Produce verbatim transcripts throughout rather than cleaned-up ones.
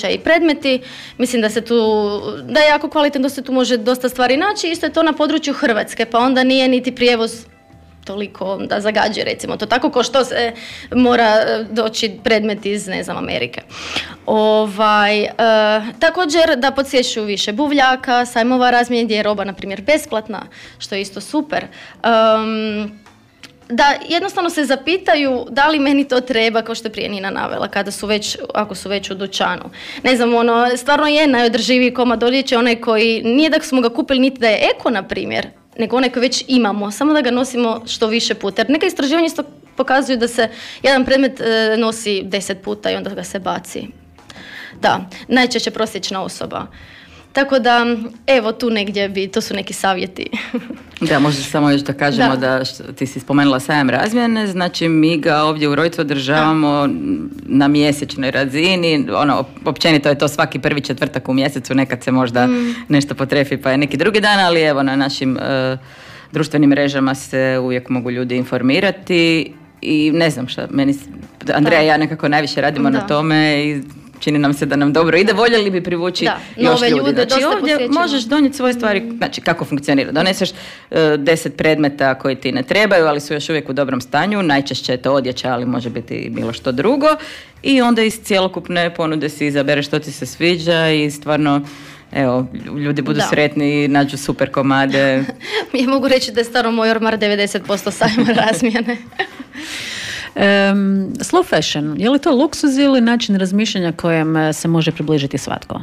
obuća i predmeti. Mislim da se tu, da je jako kvalitetno, da se tu može dosta stvari naći. Isto je to na području Hrvatske, pa onda nije niti prijevoz toliko da zagađuje, recimo to tako, ko što se mora doći predmet iz, ne znam, Amerike. Ovaj, e, također da podsjećaju više buvljaka, sajmova razmjene gdje je roba, na primjer, besplatna, što je isto super. Um, da jednostavno se zapitaju da li meni to treba, kao što je prije Nina navela, kada su već, ako su već u dućanu. Ne znam, ono, stvarno je najodrživiji komad odjeće onaj koji, nije da smo ga kupili niti da je eko, na primjer, nego onaj koji već imamo, samo da ga nosimo što više puta. Jer neka istraživanja isto pokazuju da se jedan predmet e, nosi deset puta i onda ga se baci. Da, najčešće prosječna osoba. Tako da, evo tu negdje bi, to su neki savjeti. Da, možda samo još da kažemo da, da što, ti si spomenula sajam razmjene, znači mi ga ovdje u Rojcu održavamo da. na mjesečnoj razini, ono, općenito je to svaki prvi četvrtak u mjesecu, nekad se možda mm. nešto potrefi pa je neki drugi dan, ali evo na našim uh, društvenim mrežama se uvijek mogu ljudi informirati i ne znam šta, meni, Andreja i ja nekako najviše radimo da. na tome i čini nam se da nam dobro ide, voljeli bi privući da, još ljudi. Ljude, znači ovdje posjećamo. Možeš donijeti svoje stvari, znači kako funkcionira. Doneseš uh, deset predmeta koji ti ne trebaju, ali su još uvijek u dobrom stanju, najčešće je to odjeća, ali može biti i bilo što drugo i onda iz cjelokupne ponude si izabereš što ti se sviđa i stvarno evo, ljudi budu da. sretni i nađu super komade. Ja mogu reći da je stvarno moj ormar devedeset posto sajma razmjene. Um, slow fashion, je li to luksuz ili način razmišljanja kojem se može približiti svatko?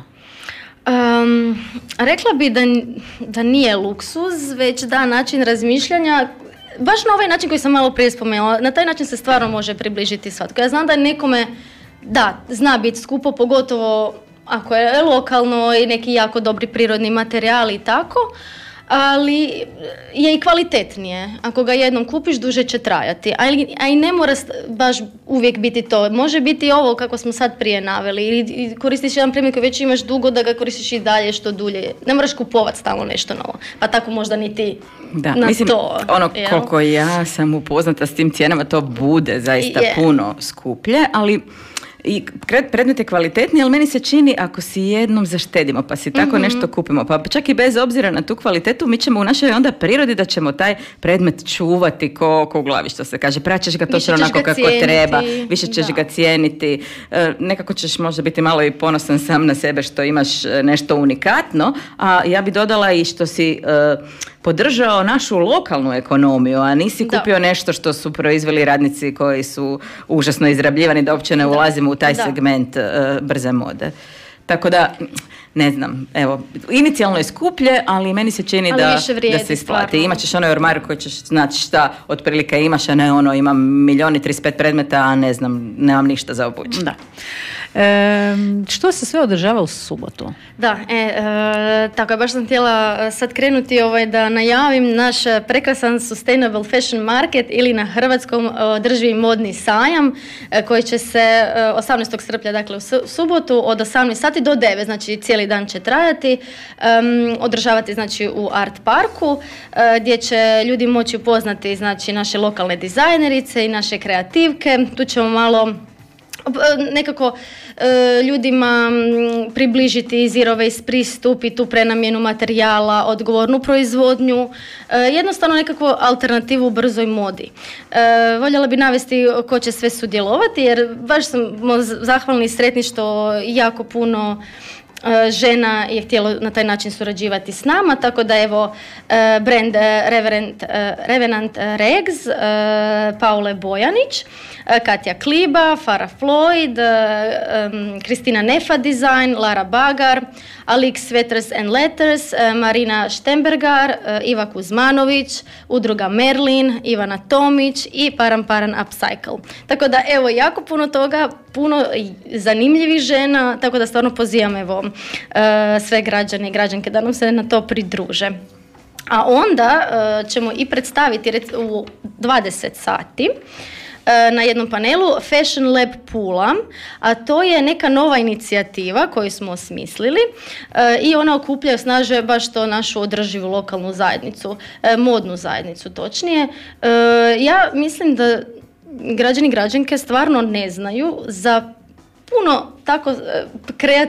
Um, rekla bi da, da nije luksuz, već da način razmišljanja, baš na ovaj način koji sam malo prije spomenula, na taj način se stvarno može približiti svatko. Ja znam da nekome, da, zna biti skupo, pogotovo ako je lokalno i neki jako dobri prirodni materijali i tako, ali je i kvalitetnije. Ako ga jednom kupiš, duže će trajati. A i, a i ne mora baš uvijek biti to. Može biti ovo kako smo sad prije naveli. Ili koristiš jedan predmet koji već imaš dugo, da ga koristiš i dalje što dulje. Ne moraš kupovati stalno nešto novo. Pa tako možda ni ti da, na mislim, to. Ono koliko ja sam upoznata s tim cijenama, to bude zaista je. puno skuplje, ali i predmet je kvalitetni, ali meni se čini ako si jednom zaštedimo pa si tako mm-hmm. nešto kupimo, pa čak i bez obzira na tu kvalitetu mi ćemo u našoj onda prirodi da ćemo taj predmet čuvati ko, ko u glavi, što se kaže, praćeš ga točno onako kako cijeniti. treba, više ćeš da. ga cijeniti, e, nekako ćeš možda biti malo i ponosan sam na sebe što imaš nešto unikatno, a ja bi dodala i što si e, podržao našu lokalnu ekonomiju, a nisi kupio da. nešto što su proizveli radnici koji su užasno izrabljivani, da uopće ne da. ulazimo u taj da. segment uh, brze mode. Tako da, ne znam, evo, inicijalno je skuplje, ali meni se čini da, vrijedi, da se isplati. Imaćeš onaj ormar koji ćeš znati šta otprilike imaš, a ne ono, imam milijon i trideset pet predmeta, a ne znam, nemam ništa za obući. Da. E, što se sve održava u subotu? Da, e, e, tako je, baš sam htjela sad krenuti ovaj, da najavim naš prekrasan Sustainable Fashion Market ili na hrvatskom održivi modni sajam e, koji će se osamnaestog srpnja, dakle u subotu od osamnaest sati do devet, znači cijeli dan će trajati, um, održavati znači u Art Parku e, gdje će ljudi moći upoznati znači naše lokalne dizajnerice i naše kreativke. Tu ćemo malo nekako e, ljudima m, približiti zero waste pristup i tu prenamjenu materijala, odgovornu proizvodnju, e, jednostavno nekakvu alternativu brzoj modi. E, voljela bi navesti ko će sve sudjelovati, jer baš smo zahvalni i sretni što jako puno žena je htjelo na taj način surađivati s nama, tako da evo brand Reverend, Revenant Regs, Paule Bojanić, Katja Kliba, Farah Floyd, Kristina Nefa Design, Lara Bagar, Alix Sweaters and Letters, Marina Štembergar, Iva Kuzmanović, Udruga Merlin, Ivana Tomić i Param Paran Upcycle. Tako da evo jako puno toga, puno zanimljivih žena, tako da stvarno pozivam evo sve građane i građanke da nam se na to pridruže. A onda ćemo i predstaviti u dvadeset sati na jednom panelu Fashion Lab Pula, a to je neka nova inicijativa koju smo osmislili i ona okuplja i osnažuje baš to našu održivu lokalnu zajednicu, modnu zajednicu točnije. Ja mislim da građani i građanke stvarno ne znaju za puno tako kreativnih